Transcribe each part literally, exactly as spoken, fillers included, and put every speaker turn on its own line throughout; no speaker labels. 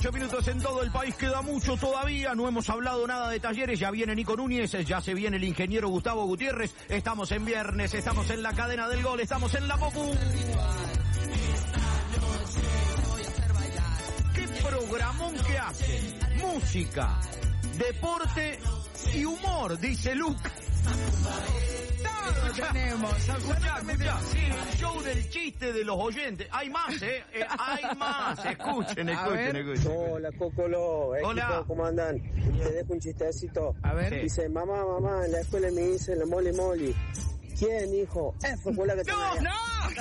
Ocho minutos en todo el país, queda mucho todavía, no hemos hablado nada de Talleres, ya viene Nico Núñez, ya se viene el ingeniero Gustavo Gutiérrez, estamos en viernes, estamos en la cadena del gol, estamos en la Popu. ¿Qué programón que hacen? Música, deporte y humor, dice Luke.
Lo tenemos.
Escuchá, escuchá. Sí, el show del chiste de los oyentes. Hay más, ¿eh? eh hay más. Escuchen, escuchen, escuchen.
Hola, Cocolo.
Hola.
¿Cómo andan? Te dejo un chistecito.
A ver.
Sí.
Dice, mamá, mamá, en la escuela me dicen la moli moli. ¿Quién, hijo? Eso fue la que te
¡No, no!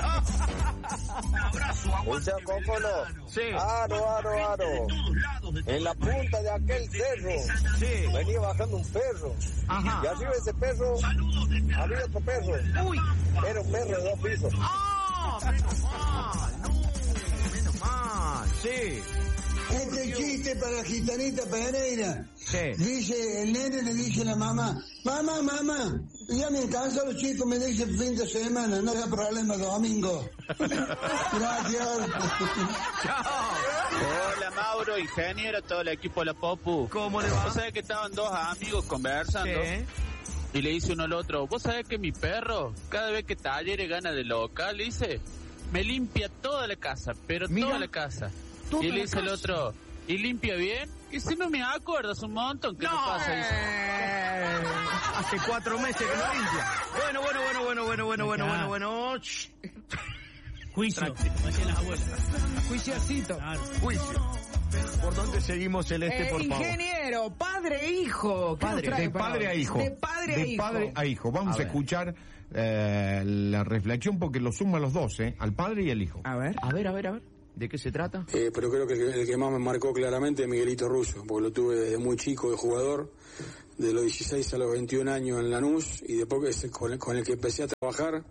Un abrazo, aguante.
Escucha, Cocolo.
Sí.
Aro, aro, aro. En la punta de aquel cerro
Sí.
venía bajando un perro.
Ajá.
Y arriba de ese perro había otro perro.
Uy.
Era un perro de dos pisos.
¡Ah! Menos mal. No, menos mal. Sí.
Este chiste para la gitanita Pereira.
Sí.
Dice, el nene le dice a la mamá, mamá, mamá, ya me cansan los chicos, me dicen fin de semana, no hay problema, domingo. Gracias.
Chao.
Hola Mauro, ingeniero, todo el equipo de la Popu.
¿Cómo le va?
¿Vos sabés que estaban dos amigos conversando?
Sí.
Y le dice uno al otro, ¿vos sabés que mi perro, cada vez que Talleres gana de local, dice, me limpia toda la casa, pero
Mira.
toda la casa?
Toda
Y
la
le dice el
casa.
otro, ¿y limpia bien? Y si no me acuerdo, es un montón que no,
No,
pasa. Dice,
eh, hace cuatro meses que no limpia. Bueno, bueno, bueno, bueno, bueno, bueno, bueno, bueno, bueno. Shh.
Juicio, como decían las abuelas.
Juiciocito.
Claro.
Juicio. ¿Por dónde seguimos, Celeste,
Eh,
por favor?
ingeniero, padre e hijo. ¿Qué
Padre,
nos trae
De
para
padre
hoy?
a hijo.
De padre a
De
hijo.
padre a hijo. Vamos
A
a,
ver.
escuchar eh, la reflexión porque lo suma a los dos, ¿eh? Al padre y al hijo.
A ver.
A ver, a ver, a ver. ¿De qué se trata?
Eh, pero creo que el, que el que más me marcó claramente es Miguelito Russo, porque lo tuve desde muy chico de jugador, de los dieciséis a los veintiún años en Lanús, y después es con el, con el que empecé a trabajar,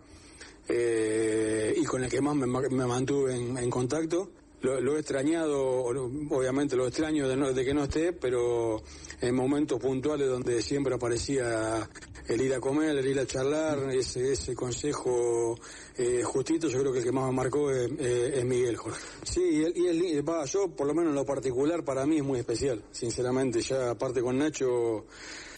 eh, y con el que más me, me mantuve en, en contacto. Lo, lo he extrañado, obviamente lo extraño de, no, de que no esté, pero en momentos puntuales donde siempre aparecía el ir a comer, el ir a charlar, ese ese consejo eh, justito, yo creo que el que más me marcó es, eh, es Miguel, Jorge. Sí, y, él, y él, va, yo por lo menos en lo particular para mí es muy especial, sinceramente, ya aparte con Nacho